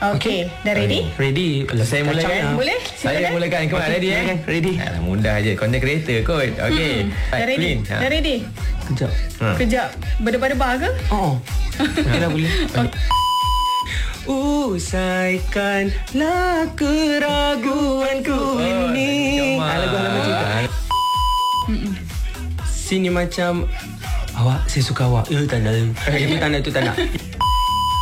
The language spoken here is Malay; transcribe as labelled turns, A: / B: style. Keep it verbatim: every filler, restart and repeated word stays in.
A: Okey, dah ready?
B: Ready.
C: Kalau saya mulakan.
A: Kacang. Boleh?
C: Saya
A: Silakan.
C: mulakan. Kau
B: Okey,
C: ready eh?
B: silakan. Ready.
C: Alah, mudah je. Content creator kot. Okey.
A: Hmm. Dah ready?
C: Queen. Ha.
A: Dah ready?
B: Kejap.
C: Ha.
A: Kejap. Berdebar-debar ke?
B: Oh. Okey dah boleh. Usaikanlah keraguanku ini.
C: Jamal.
B: Ah, lagu halaman cinta. Sini macam awak, saya suka awak. Eh, tak nak. Itu tak nak, itu tak nak.